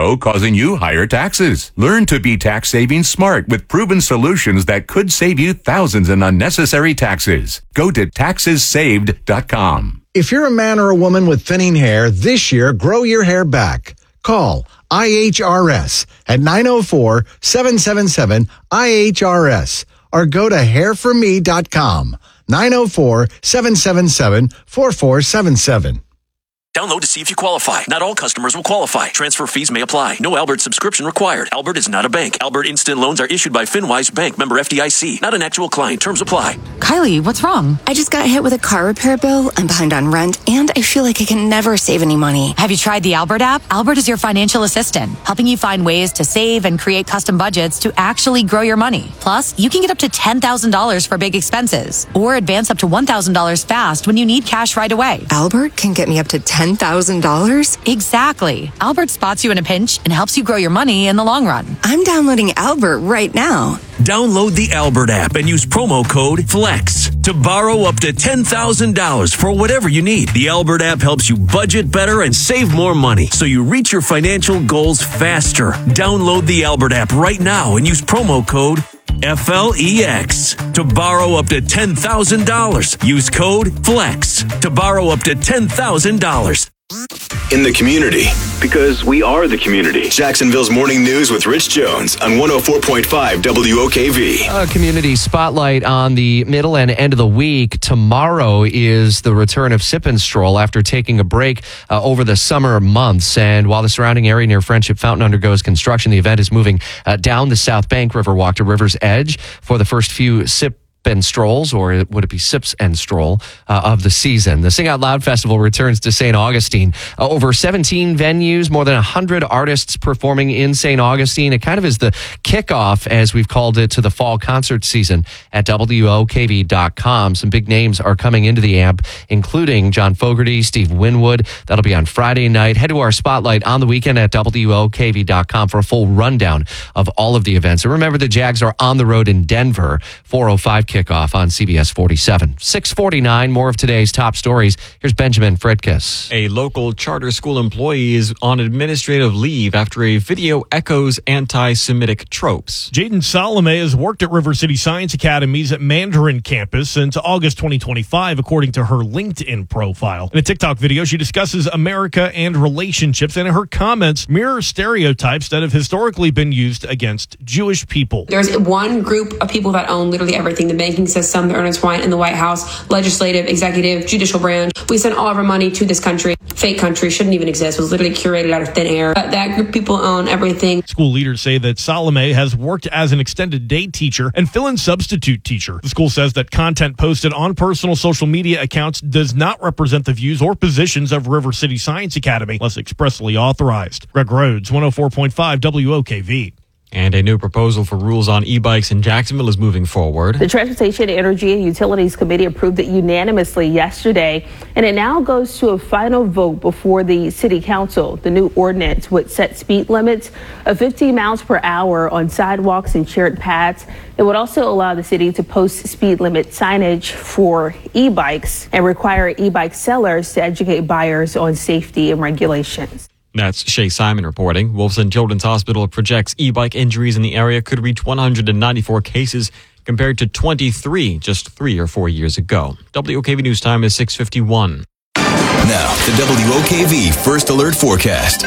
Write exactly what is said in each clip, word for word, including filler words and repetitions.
also causing you higher taxes. Learn to be tax saving smart with proven solutions that could save you thousands in unnecessary taxes. Go to taxes saved dot com. If you're a man or a woman with thinning hair, this year, grow your hair back. Call I H R S at nine oh four, seven seven seven, I H R S or go to hair for me dot com. nine oh four, seven seven seven, four four seven seven. Download to see if you qualify. Not all customers will qualify. Transfer fees may apply. No Albert subscription required. Albert is not a bank. Albert Instant Loans are issued by FinWise Bank, member F D I C. Not an actual client. Terms apply. Kylie, what's wrong? I just got hit with a car repair bill. I'm behind on rent, and I feel like I can never save any money. Have you tried the Albert app? Albert is your financial assistant, helping you find ways to save and create custom budgets to actually grow your money. Plus, you can get up to ten thousand dollars for big expenses, or advance up to one thousand dollars fast when you need cash right away. Albert can get me up to ten thousand dollars? Exactly. Albert spots you in a pinch and helps you grow your money in the long run. I'm downloading Albert right now. Download the Albert app and use promo code FLEX to borrow up to ten thousand dollars for whatever you need. The Albert app helps you budget better and save more money so you reach your financial goals faster. Download the Albert app right now and use promo code F L E X to borrow up to ten thousand dollars. Use code FLEX to borrow up to ten thousand dollars. In the community, because we are the community. Jacksonville's Morning News with Rich Jones on one oh four point five W O K V. A community spotlight on the middle and end of the week. Tomorrow is the return of Sip and Stroll after taking a break uh, over the summer months. And while the surrounding area near Friendship Fountain undergoes construction, the event is moving uh, down the South Bank Riverwalk to River's Edge for the first few Sip and Strolls, or would it be Sips and Stroll, uh, of the season. The Sing Out Loud Festival returns to Saint Augustine. Uh, over seventeen venues, more than one hundred artists performing in Saint Augustine. It kind of is the kickoff, as we've called it, to the fall concert season at W O K V dot com. Some big names are coming into the amp, including John Fogerty, Steve Winwood. That'll be on Friday night. Head to our spotlight on the weekend at W O K V dot com for a full rundown of all of the events. And remember, the Jags are on the road in Denver, four oh five kickoff on C B S forty-seven. six forty-nine, more of today's top stories. Here's Benjamin Fritkus. A local charter school employee is on administrative leave after a video echoes anti-Semitic tropes. Jaden Salome has worked at River City Science Academy's Mandarin campus since August twenty twenty-five, according to her LinkedIn profile. In a TikTok video, she discusses America and relationships, and her comments mirror stereotypes that have historically been used against Jewish people. There's one group of people that own literally everything: the banking system, the Ernest Wine in the White House, legislative, executive, judicial branch. We send all of our money to this country. Fake country, shouldn't even exist, was literally curated out of thin air. But that group of people own everything. School leaders say that Salome has worked as an extended day teacher and fill-in substitute teacher. The school says that content posted on personal social media accounts does not represent the views or positions of River City Science Academy unless expressly authorized. Greg Rhodes, one oh four point five W O K V. And a new proposal for rules on e-bikes in Jacksonville is moving forward. The Transportation, Energy, and Utilities Committee approved it unanimously yesterday, and it now goes to a final vote before the City Council. The new ordinance would set speed limits of fifteen miles per hour on sidewalks and shared paths. It would also allow the city to post speed limit signage for e-bikes and require e-bike sellers to educate buyers on safety and regulations. That's Shay Simon reporting. Wolfson Children's Hospital projects e-bike injuries in the area could reach one hundred ninety-four cases compared to twenty-three just three or four years ago. W O K V News Time is six fifty-one. Now, the W O K V First Alert Forecast.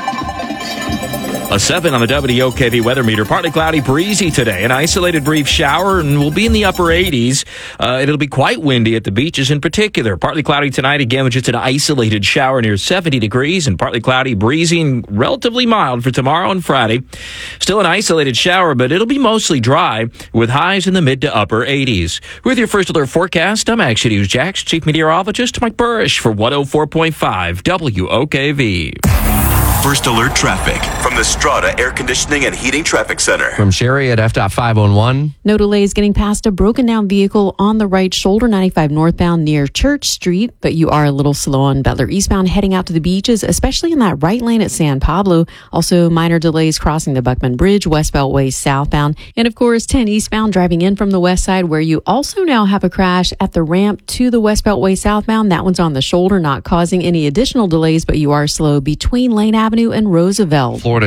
A seven on the W O K V weather meter. Partly cloudy, breezy today. An isolated brief shower, and we'll be in the upper eighties. Uh, it'll be quite windy at the beaches in particular. Partly cloudy tonight, again, with just an isolated shower near seventy degrees. And partly cloudy, breezy, and relatively mild for tomorrow and Friday. Still an isolated shower, but it'll be mostly dry with highs in the mid to upper eighties. With your First Alert forecast, I'm Action News Jax Chief Meteorologist Mike Burrish for one oh four point five W O K V. First Alert traffic from the Strata Air Conditioning and Heating Traffic Center. From Sherry at F dot five one one. No delays getting past a broken down vehicle on the right shoulder, ninety-five northbound near Church Street, but you are a little slow on Butler eastbound heading out to the beaches, especially in that right lane at San Pablo. Also minor delays crossing the Buckman Bridge, West Beltway southbound. And of course, ten eastbound driving in from the west side, where you also now have a crash at the ramp to the West Beltway southbound. That one's on the shoulder, not causing any additional delays, but you are slow between Lane Avenue and Roosevelt. Florida